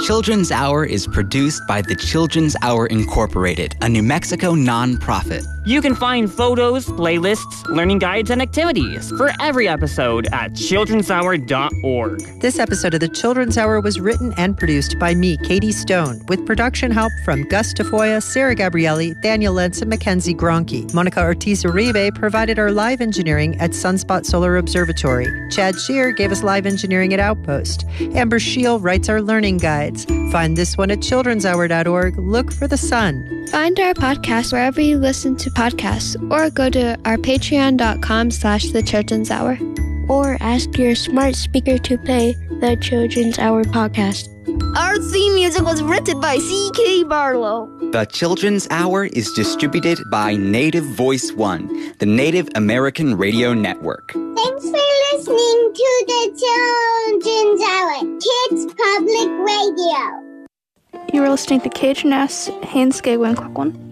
Children's Hour is produced by the Children's Hour Incorporated, a New Mexico nonprofit. You can find photos, playlists, learning guides, and activities for every episode at childrenshour.org. This episode of the Children's Hour was written and produced by me, Katie Stone, with production help from Gus Tafoya, Sarah Gabrielli, Daniel Lentz, and Mackenzie Gronke. Monica Ortiz-Uribe provided our live engineering at Sunspot Solar Observatory. Chad Shear gave us live engineering at Outpost. Amber Scheel writes our learning guides. Find this one at childrenshour.org. Look for the sun. Find our podcast wherever you listen to podcasts, or go to our patreon.com/The Children's Hour. Or ask your smart speaker to play the Children's Hour podcast. Our theme music was written by C.K. Barlow. The Children's Hour is distributed by Native Voice One, the Native American Radio Network. Thanks for listening to the Children's Hour, Kids Public Radio. You were listening to KHNS, Haines Gateway, and Clark 1.